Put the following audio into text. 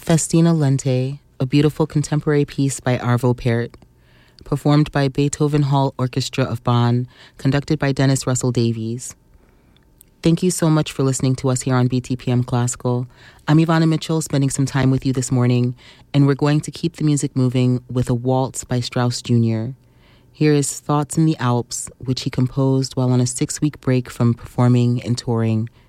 Festina Lente, a beautiful contemporary piece by Arvo Pärt, performed by Beethoven Hall Orchestra of Bonn, conducted by Dennis Russell Davies. Thank you so much for listening to us here on BTPM Classical. I'm Ivana Mitchell, spending some time with you this morning, and we're going to keep the music moving with a waltz by Strauss Jr. Here is Thoughts in the Alps, which he composed while on a 6-week break from performing and touring